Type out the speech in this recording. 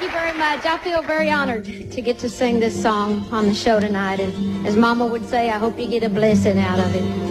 you very much. I feel very honored to get to sing this song on the show tonight. And as Mama would say, I hope you get a blessing out of it.